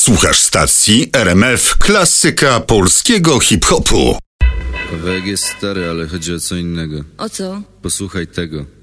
Słuchasz stacji RMF Klasyka Polskiego Hip-Hopu. Kawałek jest stary, ale chodzi o co innego. O co? Posłuchaj tego.